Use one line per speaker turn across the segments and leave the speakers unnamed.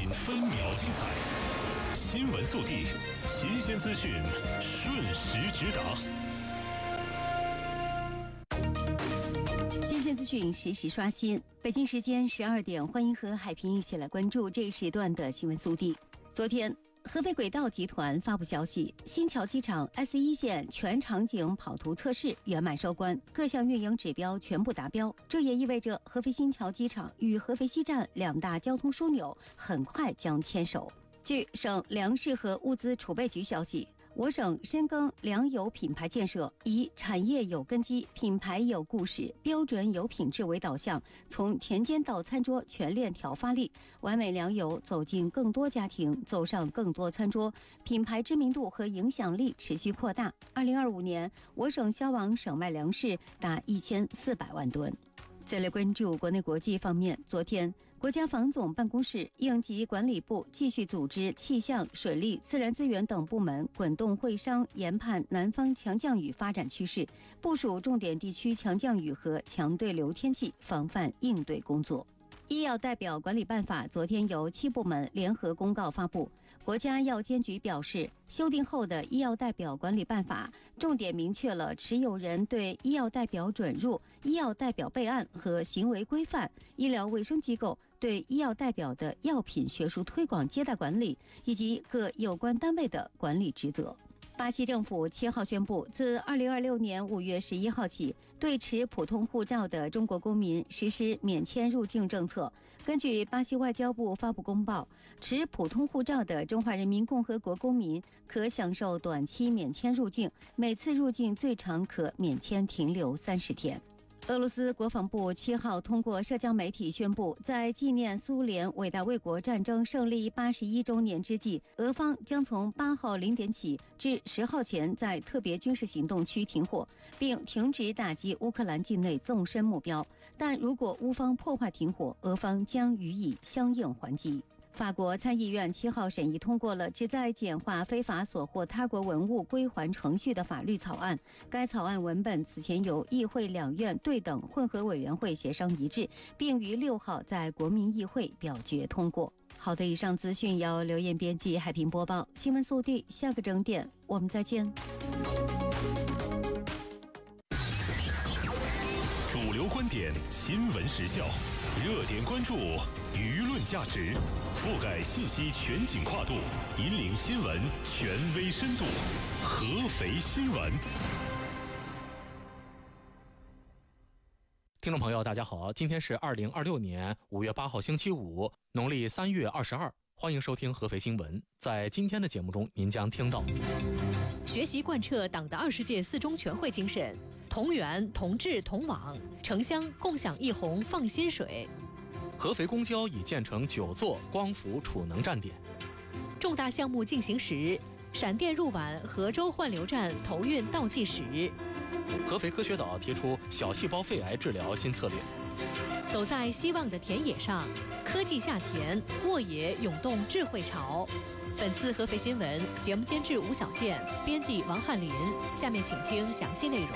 讯分秒精彩，新闻速递，新鲜资讯瞬时直达。
新鲜资讯实时刷新。北京时间12点，欢迎和海平一起来关注这一时段的新闻速递。昨天，合肥轨道集团发布消息，新桥机场 S1 线全场景跑图测试圆满收官，各项运营指标全部达标。这也意味着合肥新桥机场与合肥西站两大交通枢纽很快将牵手。据省粮食和物资储备局消息，我省深耕粮油品牌建设，以产业有根基、品牌有故事、标准有品质为导向，从田间到餐桌全链条发力，完美粮油走进更多家庭，走上更多餐桌，品牌知名度和影响力持续扩大。2025年，我省销往省外粮食达1400万吨。再来关注国内国际方面，昨天，国家防总办公室、应急管理部继续组织气象、水利、自然资源等部门滚动会商，研判南方强降雨发展趋势，部署重点地区强降雨和强对流天气防范应对工作。医药代表管理办法昨天由7部门联合公告发布。国家药监局表示，修订后的医药代表管理办法重点明确了持有人对医药代表准入、医药代表备案和行为规范、医疗卫生机构对医药代表的药品学术推广接待管理以及各有关单位的管理职责。巴西政府7号宣布，自2026年5月11号起，对持普通护照的中国公民实施免签入境政策。根据巴西外交部发布公报，持普通护照的中华人民共和国公民可享受短期免签入境，每次入境最长可免签停留30天。俄罗斯国防部7号通过社交媒体宣布，在纪念苏联伟大卫国战争胜利81周年之际，俄方将从8号0点起至10号前在特别军事行动区停火，并停止打击乌克兰境内纵深目标。但如果乌方破坏停火，俄方将予以相应还击。法国参议院7号审议通过了旨在简化非法所获他国文物归还程序的法律草案。该草案文本此前由议会两院对等混合委员会协商一致，并于6号在国民议会表决通过。好的，以上资讯由刘燕编辑，海平播报。新闻速递，下个整点我们再见。
主流观点，新闻时效，热点关注，舆论价值，覆盖信息全景跨度，引领新闻权威深度。合肥新闻。
听众朋友大家好，今天是2026年5月8号星期五，农历3月22，欢迎收听合肥新闻。在今天的节目中，您将听到
学习贯彻党的20届四中全会精神，同源同治同网，城乡共享一洪放心水。
合肥公交已建成9座光伏储能站点。
重大项目进行时，闪电入皖河州换流站投运倒计时。
合肥科学岛提出小细胞肺癌治疗新策略。
走在希望的田野上，科技下田，沃野涌动智慧潮。本次合肥新闻节目监制吴小健，编辑王翰林。下面请听详细内容。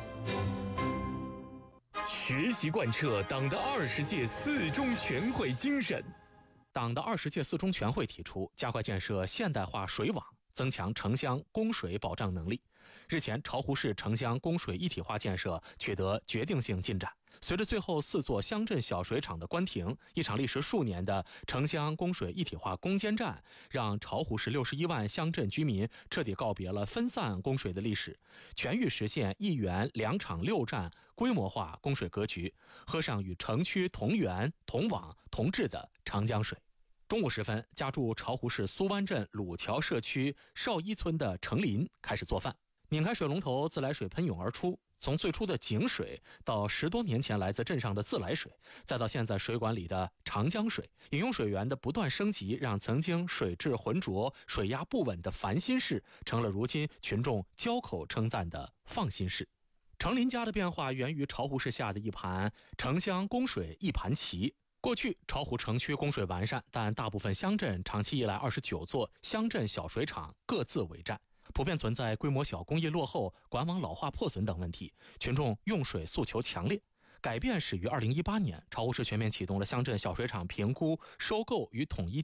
学习贯彻党的20届四中全会精神。
党的20届四中全会提出，加快建设现代化水网，增强城乡供水保障能力。日前，巢湖市城乡供水一体化建设取得决定性进展。随着最后4座乡镇小水厂的关停，一场历时数年的城乡供水一体化攻坚战，让巢湖市61万乡镇居民彻底告别了分散供水的历史，全域实现1源2厂6站规模化供水格局，喝上与城区同源同网同治的长江水。中午时分，家住巢湖市苏湾镇鲁桥社区邵一村的程林开始做饭，拧开水龙头，自来水喷涌而出。从最初的井水到10多年前来自镇上的自来水，再到现在水管里的长江水，饮用水源的不断升级，让曾经水质浑浊、水压不稳的烦心事，成了如今群众交口称赞的放心事。程林家的变化源于巢湖市下的一盘城乡供水一盘棋。过去巢湖城区供水完善，但大部分乡镇长期以来29座乡镇小水厂各自为战，普遍存在规模小、工艺落后、管网老化破损等问题，群众用水诉求强烈。改变始于2018年，巢湖市全面启动了乡镇小水厂评估、收购与统一